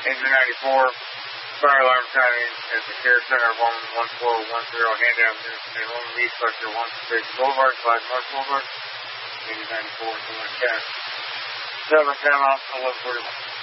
Engine 94, fire alarm timing at the Care Center 11410, Hand Avenue, and 1 East Sector 1 Station Boulevard, 5 North Boulevard, Engine 94, North Cash. 7 10 off, 1141.